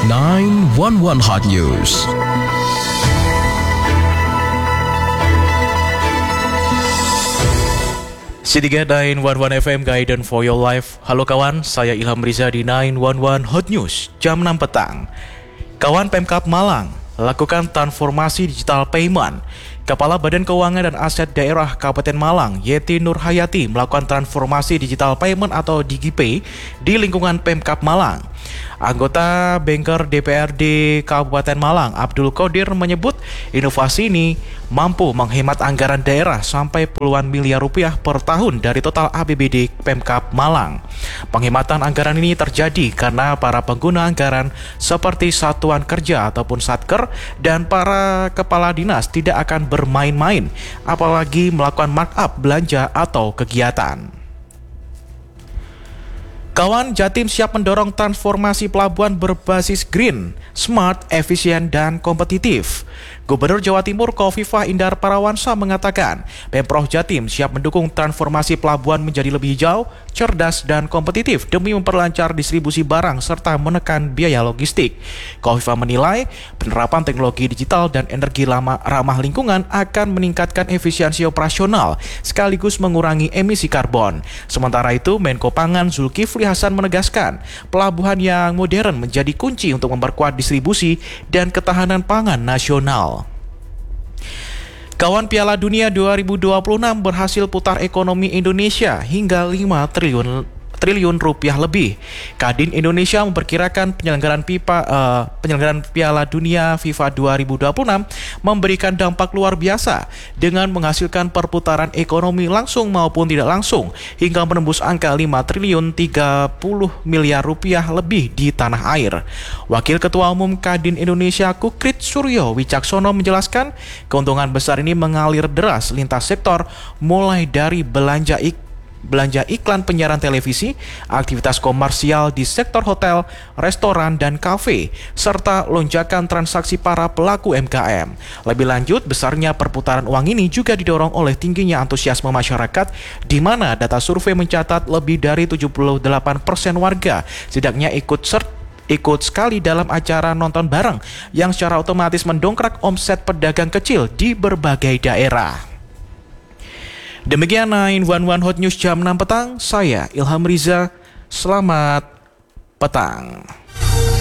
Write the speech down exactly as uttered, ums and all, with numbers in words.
nine one one Hot News. Citiga nine one one F M, Guidance for Your Life. Halo kawan, saya Ilham Riza di nine one one Hot News jam enam petang. Kawan Pemkab Malang lakukan transformasi digital payment. Kepala Badan Keuangan dan Aset Daerah Kabupaten Malang, Yeti Nurhayati, melakukan transformasi digital payment atau DigiPay di lingkungan Pemkab Malang. Anggota Bengker D P R D Kabupaten Malang, Abdul Qadir, menyebut inovasi ini mampu menghemat anggaran daerah sampai puluhan miliar rupiah per tahun dari total A P B D Pemkab Malang. Penghematan anggaran ini terjadi karena para pengguna anggaran seperti satuan kerja ataupun satker dan para kepala dinas tidak akan bermain-main, apalagi melakukan markup belanja atau kegiatan. Kawan, Jatim siap mendorong transformasi pelabuhan berbasis green, smart, efisien, dan kompetitif. Gubernur Jawa Timur Khofifah Indar Parawansa mengatakan, Pemprov Jatim siap mendukung transformasi pelabuhan menjadi lebih hijau, cerdas, dan kompetitif demi memperlancar distribusi barang serta menekan biaya logistik. Khofifah menilai, penerapan teknologi digital dan energi lama, ramah lingkungan akan meningkatkan efisiensi operasional sekaligus mengurangi emisi karbon. Sementara itu, Menko Pangan Zulkifli Hasan menegaskan, pelabuhan yang modern menjadi kunci untuk memperkuat distribusi dan ketahanan pangan nasional. Kawan, Piala Dunia dua ribu dua puluh enam berhasil putar ekonomi Indonesia hingga lima triliun triliun rupiah lebih. Kadin Indonesia memperkirakan penyelenggaraan pipa uh, penyelenggaraan Piala Dunia FIFA dua ribu dua puluh enam memberikan dampak luar biasa dengan menghasilkan perputaran ekonomi langsung maupun tidak langsung hingga menembus angka lima triliun tiga puluh miliar rupiah lebih di tanah air. Wakil Ketua Umum Kadin Indonesia Kukrit Suryo Wicaksono menjelaskan, keuntungan besar ini mengalir deras lintas sektor mulai dari belanja ik belanja iklan penyiaran televisi, aktivitas komersial di sektor hotel, restoran, dan kafe, serta lonjakan transaksi para pelaku M K M. Lebih lanjut, besarnya perputaran uang ini juga didorong oleh tingginya antusiasme masyarakat, di mana data survei mencatat lebih dari tujuh puluh delapan persen warga setidaknya ikut serta ikut sekali dalam acara nonton bareng yang secara otomatis mendongkrak omset pedagang kecil di berbagai daerah. Demikian nine one one Hot News jam enam petang, saya Ilham Riza, selamat petang.